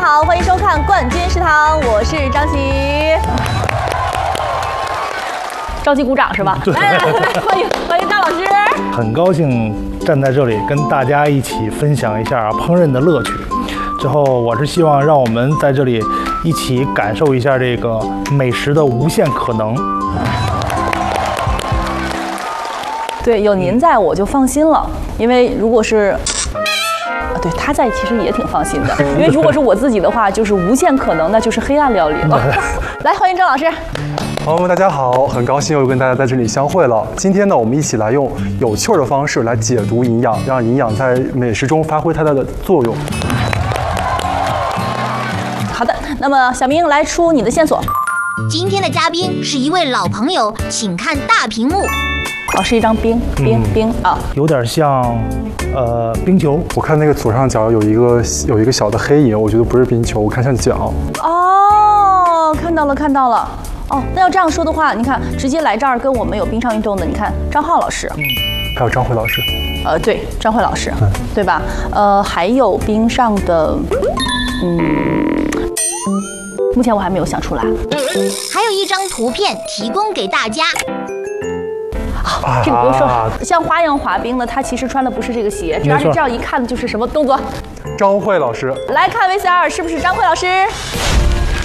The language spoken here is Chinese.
好，欢迎收看《冠军食堂》，我是张琪。着急鼓掌是吧？来，欢迎张老师。 很高兴站在这里跟大家一起分享一下烹饪的乐趣。之后，我是希望让我们在这里一起感受一下这个美食的无限可能。 对，有您在我就放心了，因为如果是。对，他在其实也挺放心的，因为如果是我自己的话，就是无限可能，那就是黑暗料理了。来，欢迎张老师。 朋友们，大家好，很高兴又跟大家在这里相会了。今天呢，我们一起来用有趣的方式来解读营养，让营养在美食中发挥它的作用。 好的，那么小明来出你的线索。 今天的嘉宾是一位老朋友，请看大屏幕。 哦，是一张冰啊， 有点像冰球。 我看那个左上角有一个小的黑影，我觉得不是冰球，我看像脚。 哦，看到了。哦，那要这样说的话，你看，直接来这儿跟我们有冰上运动的，你看张浩老师， 还有张慧老师。 对，张慧老师，对吧？还有冰上的，目前我还没有想出来。 还有一张图片提供给大家。 这个不用说，像花样滑冰的，他其实穿的不是这个鞋，而且这样一看就是什么动作？ 张慧老师， 来看 VCR，是不是张慧老师？